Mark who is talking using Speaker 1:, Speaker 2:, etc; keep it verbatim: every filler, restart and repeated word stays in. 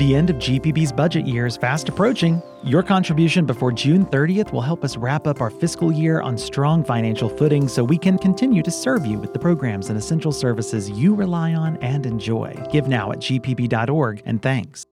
Speaker 1: The end of G P B's budget year is fast approaching. Your contribution before June thirtieth will help us wrap up our fiscal year on strong financial footing so we can continue to serve you with the programs and essential services you rely on and enjoy. Give now at g p b dot org, and thanks.